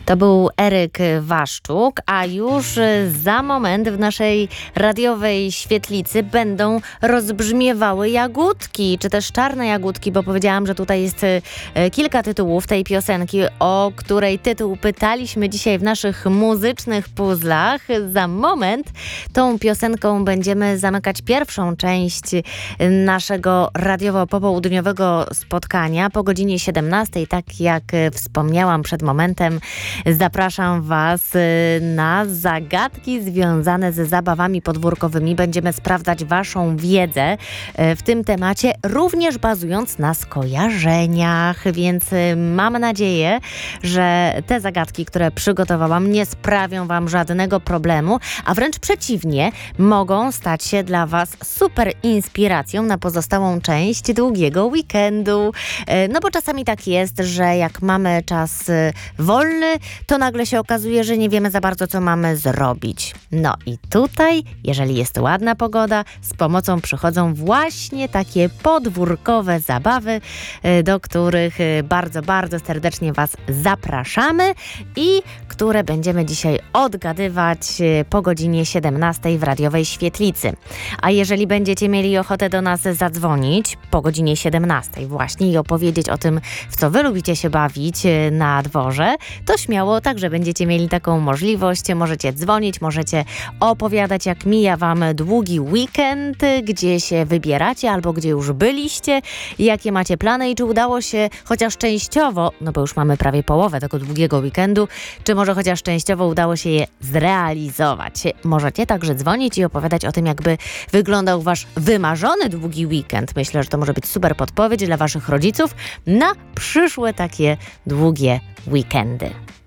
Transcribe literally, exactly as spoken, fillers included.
To był Eryk Waszczuk, a już za moment w naszej radiowej świetlicy będą rozbrzmiewały jagódki, czy też czarne jagódki, bo powiedziałam, że tutaj jest kilka tytułów tej piosenki, o której tytuł pytaliśmy dzisiaj w naszych muzycznych puzzlach. Za moment tą piosenką będziemy zamykać pierwszą część naszego radiowo-popołudniowego spotkania po godzinie siedemnastej. Tak jak wspomniałam przed momentem, zapraszam Was na zagadki związane ze zabawami podwórkowymi. Będziemy sprawdzać Waszą wiedzę w tym temacie, również bazując na skojarzeniach, więc mam nadzieję, że te zagadki, które przygotowałam, nie sprawią Wam żadnego problemu, a wręcz przeciwnie, mogą stać się dla Was super inspiracją na pozostałą część długiego weekendu. No bo czasami tak jest, że jak mamy czas wolny, to nagle się okazuje, że nie wiemy za bardzo, co mamy zrobić. No i tutaj, jeżeli jest ładna pogoda, z pomocą przychodzą właśnie takie podwórkowe zabawy, do których bardzo, bardzo serdecznie Was zapraszamy i które będziemy dzisiaj odgadywać po godzinie siedemnastej w radiowej świetlicy. A jeżeli będziecie mieli ochotę do nas zadzwonić po godzinie siedemnastej właśnie i opowiedzieć o tym, w co Wy lubicie się bawić na dworze, to śmiało także będziecie mieli taką możliwość. Możecie dzwonić, możecie opowiadać, jak mija Wam długi weekend, gdzie się wybieracie albo gdzie już byliście, jakie macie plany i czy udało się chociaż częściowo, no bo już mamy prawie połowę tego długiego weekendu, czy może chociaż częściowo udało się je zrealizować. Możecie także dzwonić i opowiadać o tym, jakby wyglądał Wasz wymarzony długi weekend. Myślę, że to może być super podpowiedź dla Waszych rodziców na przyszłe takie długie weekendy.